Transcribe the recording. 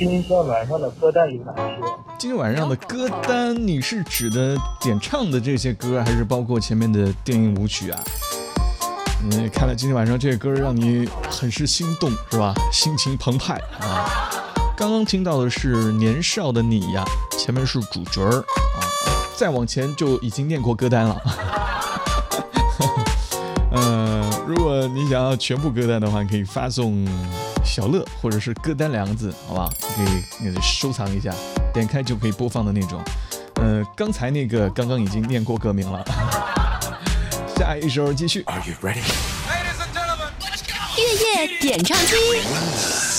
今天晚上的歌单有哪些？ 今天晚上的歌单，你是指的点唱的这些歌，还是包括前面的电影舞曲啊？看来今天晚上这个歌让你很是心动，是吧？心情澎湃啊！刚刚听到的是《年少的你》呀，前面是主角啊，再往前就已经念过歌单了。如果你想要全部歌单的话，可以发送小乐或者是歌单2个字，好吧？可以收藏一下，点开就可以播放的那种。刚才那个刚刚已经念过歌名了。下一首继续。 Are you ready? Ladies and gentlemen, let's go! 月夜点唱机。